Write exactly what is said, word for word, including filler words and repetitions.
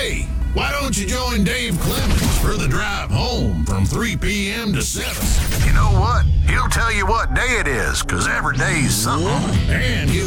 Hey, why don't you join Dave Clemens for the drive home from three p.m. to seven? You know what? He'll tell you what day it is, because every day's something. And you